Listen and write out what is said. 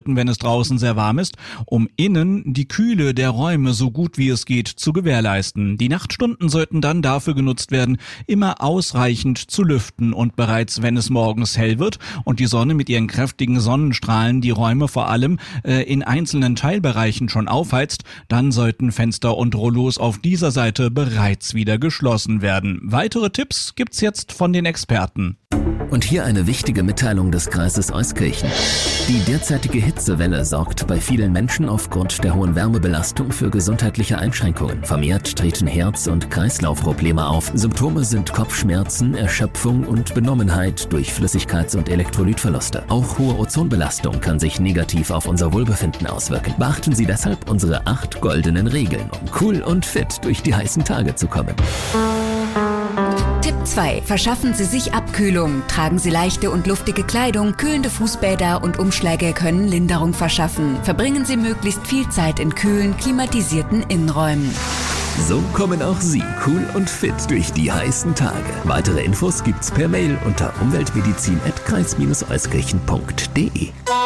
sollten, wenn es draußen sehr warm ist, um innen die Kühle der Räume so gut wie es geht zu gewährleisten. Die Nachtstunden sollten dann dafür genutzt werden, immer ausreichend zu lüften und bereits wenn es morgens hell wird und die Sonne mit ihren kräftigen Sonnenstrahlen die Räume vor allem in einzelnen Teilbereichen schon aufheizt, dann sollten Fenster und Rollos auf dieser Seite bereits wieder geschlossen werden. Weitere Tipps gibt's jetzt von den Experten. Und hier eine wichtige Mitteilung des Kreises Euskirchen. Die derzeitige Hitzewelle sorgt bei vielen Menschen aufgrund der hohen Wärmebelastung für gesundheitliche Einschränkungen. Vermehrt treten Herz- und Kreislaufprobleme auf. Symptome sind Kopfschmerzen, Erschöpfung und Benommenheit durch Flüssigkeits- und Elektrolytverluste. Auch hohe Ozonbelastung kann sich negativ auf unser Wohlbefinden auswirken. Beachten Sie deshalb unsere 8 goldenen Regeln, um cool und fit durch die heißen Tage zu kommen. Tipp 2. Verschaffen Sie sich Abkühlung. Tragen Sie leichte und luftige Kleidung. Kühlende Fußbäder und Umschläge können Linderung verschaffen. Verbringen Sie möglichst viel Zeit in kühlen, klimatisierten Innenräumen. So kommen auch Sie cool und fit durch die heißen Tage. Weitere Infos gibt's per Mail unter umweltmedizin@kreis-euskirchen.de.